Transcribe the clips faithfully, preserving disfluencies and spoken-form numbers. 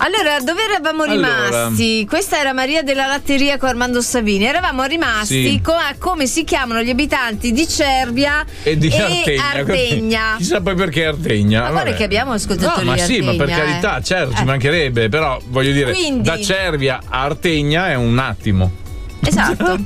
Allora, dove eravamo rimasti? Allora. Questa era Maria della Latteria con Armando Savini. Eravamo rimasti Sì. co- a come si chiamano gli abitanti di Cervia E di e Artegna. Artegna. Chissà poi perché Artegna. Ma guarda vabbè. che abbiamo ascoltatori No, ma di sì, ma per Artegna, carità, eh. certo, ci Eh. mancherebbe, però voglio dire, Quindi- da Cervia a Artegna è un attimo. Esatto.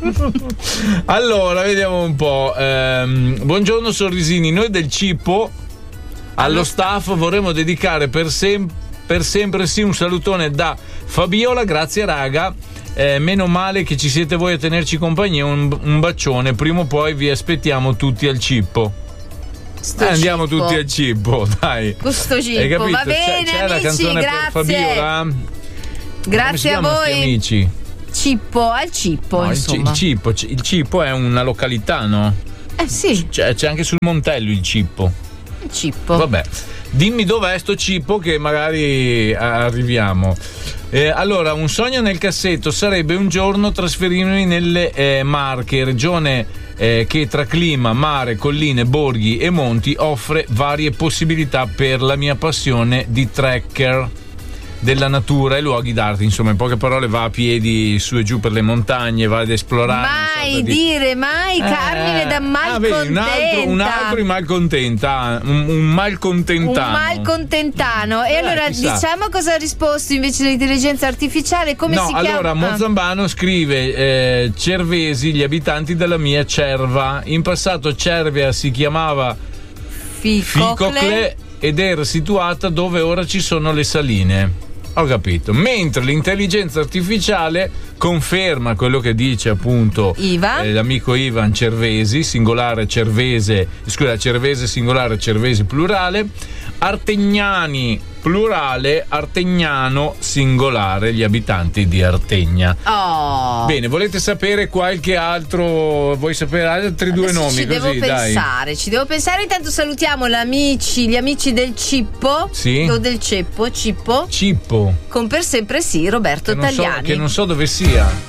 Allora, vediamo un po'. Ehm, buongiorno sorrisini, noi del Cippo allo staff vorremmo dedicare per, sem- per sempre sì un salutone da Fabiola, grazie raga. Eh, meno male che ci siete voi a tenerci compagnia, un, un bacione, prima o poi vi aspettiamo tutti al Cippo. Sto Eh, andiamo Cippo. tutti al Cippo, dai. Questo Cippo, Hai capito? va bene, c'è, c'è la amici, canzone grazie. per Fabiola. Grazie Come si a chiamano sti voi. amici. Cippo, al Cippo, No, il, Ci- insomma. il Cippo, il Cippo è una località, no? Eh sì, C'è, c'è anche sul Montello il Cippo. il Cippo. Vabbè, dimmi dov'è sto Cippo che magari a- arriviamo. Eh, allora, un sogno nel cassetto sarebbe un giorno trasferirmi nelle eh, Marche, regione eh, che tra clima, mare, colline, borghi e monti offre varie possibilità per la mia passione di trekker della natura e luoghi d'arte. Insomma, in poche parole, va a piedi su e giù per le montagne, va ad esplorare. una Mai sorta di- dire mai, Carmine da Ah, vedi, un altro, un altro malcontenta, un, un malcontentano. Un malcontentano. E Eh, allora chissà. diciamo cosa ha risposto invece l'intelligenza artificiale? Come no, si chiama? allora Mozambano scrive eh, Cervesi, gli abitanti della mia Cerva. In passato Cervia si chiamava Ficocle. Ficocle ed era situata dove ora ci sono le saline. Ho capito. Mentre l'intelligenza artificiale conferma quello che dice appunto Iva. eh, l'amico Ivan Cervesi, singolare Cervese, scusa, Cervese singolare, Cervesi plurale, Artegnani plurale, Artegnano singolare, gli abitanti di Artegna. Oh. Bene, volete sapere qualche altro? Vuoi sapere altri due Adesso nomi ci così? devo Dai. pensare, ci devo pensare. Intanto salutiamo gli amici, gli amici del Cippo. Sì. O del Ceppo, Cippo. Cippo. Con per sempre sì, Roberto Che non so, Tagliani. che non so dove sia.